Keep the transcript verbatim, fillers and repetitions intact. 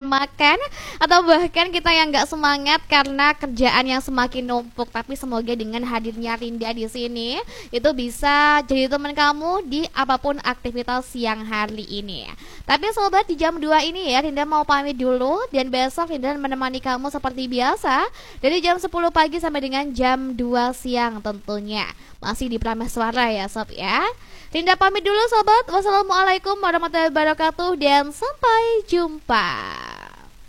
makan, atau bahkan kita yang nggak semangat karena kerjaan yang semakin numpuk. Tapi semoga dengan hadirnya Rinda di sini itu bisa jadi teman kamu di apapun aktivitas siang hari ini. Tapi sobat, di jam dua ini ya Rinda mau pamit dulu, dan besok Rinda menemani kamu seperti biasa dari jam sepuluh pagi sampai dengan jam dua siang tentunya. Masih di Prameswara ya sob ya. Rinda pamit dulu sobat. Wassalamualaikum warahmatullahi wabarakatuh dan sampai jumpa.